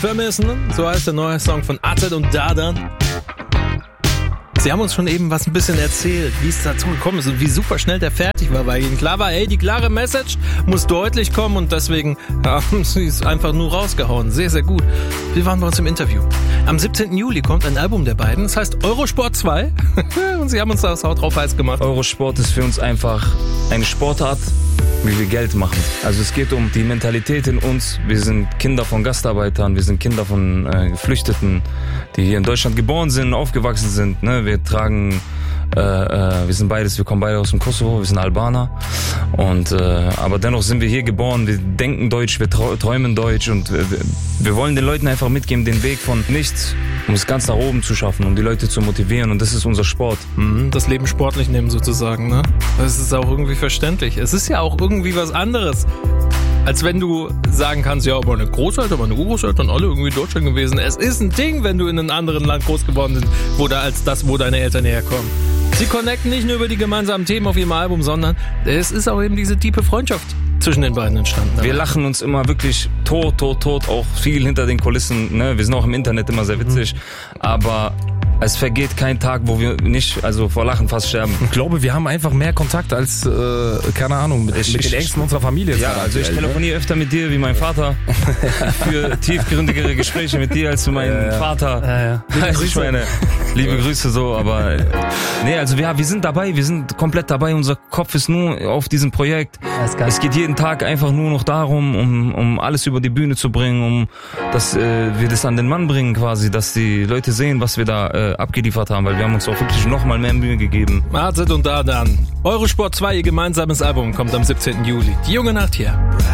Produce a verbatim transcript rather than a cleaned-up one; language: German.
vermissen. So heißt der neue Song von A Z und Dadan. Sie haben uns schon eben was ein bisschen erzählt, wie es dazu gekommen ist und wie super schnell der fertig war, weil ihnen klar war, hey, die klare Message muss deutlich kommen und deswegen haben sie es einfach nur rausgehauen. Sehr, sehr gut. Wir waren bei uns im Interview. Am siebzehnten Juli kommt ein Album der beiden, das heißt Eurosport zwei und sie haben uns das Haut drauf heiß gemacht. Eurosport ist für uns einfach eine Sportart, wie wir Geld machen. Also es geht um die Mentalität in uns. Wir sind Kinder von Gastarbeitern, wir sind Kinder von äh, Geflüchteten, die hier in Deutschland geboren sind, aufgewachsen sind. Ne? Wir tragen, äh, äh, wir sind beides, wir kommen beide aus dem Kosovo, wir sind Albaner. Und äh, aber dennoch sind wir hier geboren. Wir denken Deutsch, wir träumen Deutsch und äh, wir wollen den Leuten einfach mitgeben, den Weg von nichts, um es ganz nach oben zu schaffen, um die Leute zu motivieren. Und das ist unser Sport. Mhm, das Leben sportlich nehmen sozusagen, ne? Das ist auch irgendwie verständlich. Es ist ja auch irgendwie was anderes, als wenn du sagen kannst, ja, meine Großeltern, meine Urgroßeltern, alle irgendwie in Deutschland gewesen. Es ist ein Ding, wenn du in einem anderen Land groß geworden bist, wo da als das, wo deine Eltern herkommen. Sie connecten nicht nur über die gemeinsamen Themen auf ihrem Album, sondern es ist auch eben diese tiefe Freundschaft zwischen den beiden entstanden. Wir lachen uns immer wirklich tot, tot, tot, auch viel hinter den Kulissen. Ne? Wir sind auch im Internet immer sehr witzig, mhm. aber es vergeht kein Tag, wo wir nicht, also vor Lachen fast sterben. Ich glaube, wir haben einfach mehr Kontakt als, äh, keine Ahnung, mit, ich, mit den Ängsten unserer Familie. Ja, also ich telefoniere öfter mit dir wie mein Vater. Für tiefgründigere Gespräche mit dir als für meinen ja, ja. Vater. Ja, ja. Liebe also ich meine, liebe Grüße so, aber nee, also wir, wir sind dabei, wir sind komplett dabei. Unser Kopf ist nur auf diesem Projekt. Es geht jeden Tag einfach nur noch darum, um, um alles über die Bühne zu bringen, um dass äh, wir das an den Mann bringen quasi, dass die Leute sehen, was wir da äh, abgeliefert haben, weil wir haben uns auch wirklich noch mal mehr Mühe gegeben. A Z und Dadan. Eurosport zwei, ihr gemeinsames Album, kommt am siebzehnten Juli. Die junge Nacht hier.